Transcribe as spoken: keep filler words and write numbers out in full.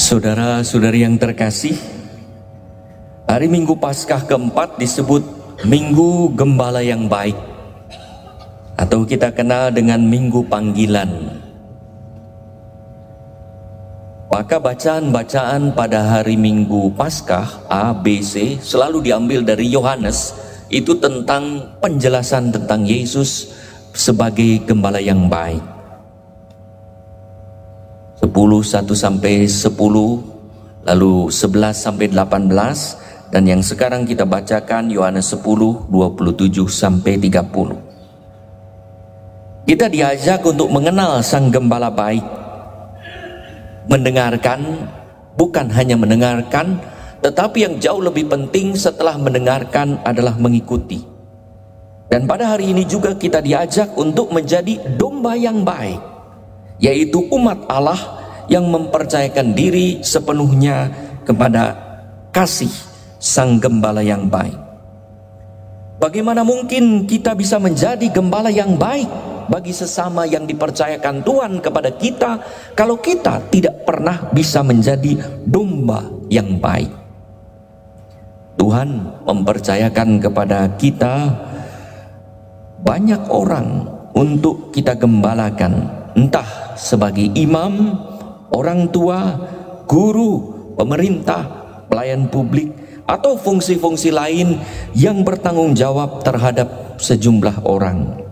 Saudara-saudari yang terkasih, hari Minggu Paskah keempat disebut Minggu Gembala yang Baik, atau kita kenal dengan Minggu Panggilan. Maka bacaan-bacaan pada hari Minggu Paskah A, B, C selalu diambil dari Yohanes. Itu tentang penjelasan tentang Yesus sebagai Gembala yang baik. sepuluh, satu sampai sepuluh, lalu sebelas sampai delapan belas, dan yang sekarang kita bacakan Yohanes sepuluh, dua puluh tujuh sampai tiga puluh. Kita diajak untuk mengenal Sang Gembala baik. Mendengarkan, bukan hanya mendengarkan, tetapi yang jauh lebih penting setelah mendengarkan adalah mengikuti. Dan pada hari ini juga kita diajak untuk menjadi domba yang baik, yaitu umat Allah yang mempercayakan diri sepenuhnya kepada kasih Sang Gembala yang baik. Bagaimana mungkin kita bisa menjadi gembala yang baik bagi sesama yang dipercayakan Tuhan kepada kita kalau kita tidak pernah bisa menjadi domba yang baik? Tuhan mempercayakan kepada kita banyak orang untuk kita gembalakan, entah sebagai imam, orang tua, guru, pemerintah, pelayan publik, atau fungsi-fungsi lain yang bertanggung jawab terhadap sejumlah orang.